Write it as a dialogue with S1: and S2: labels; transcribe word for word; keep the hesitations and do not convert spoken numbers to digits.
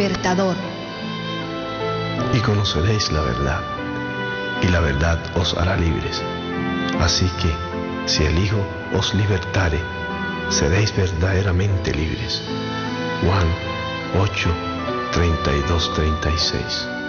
S1: libertador.
S2: Y conoceréis la verdad, y la verdad os hará libres. Así que, si el Hijo os libertare, seréis verdaderamente libres. Juan ocho, treinta y dos, treinta y seis.